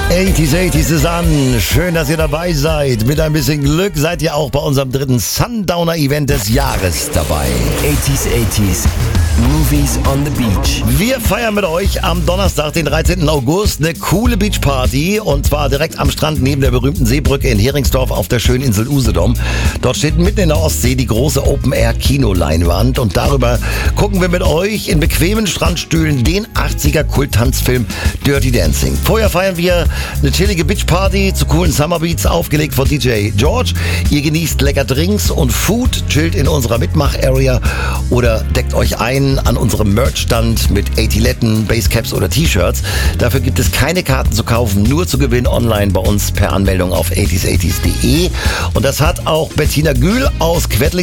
80s ist an. Schön, dass ihr dabei seid. Mit ein bisschen Glück seid ihr auch bei unserem dritten Sundowner-Event des Jahres dabei. 80s. Movies on the Beach. Wir feiern mit euch am Donnerstag, den 13. August, eine coole Beachparty. Und zwar direkt am Strand neben der berühmten Seebrücke in Heringsdorf auf der schönen Insel Usedom. Dort steht mitten in der Ostsee die große Open-Air-Kinoleinwand. Und darüber gucken wir mit euch in bequemen Strandstühlen den 80er-Kult-Tanzfilm Dirty Dancing. Vorher feiern wir eine chillige Beachparty zu coolen Summerbeats, aufgelegt von DJ George. Ihr genießt lecker Drinks und Food, chillt in unserer Mitmach-Area oder deckt euch ein an unserem Merch-Stand mit AT-Letten, Basecaps oder T-Shirts. Dafür gibt es keine Karten zu kaufen, nur zu gewinnen online bei uns per Anmeldung auf 80s80s.de. Und das hat auch Bettina Gühl aus Quedlinburg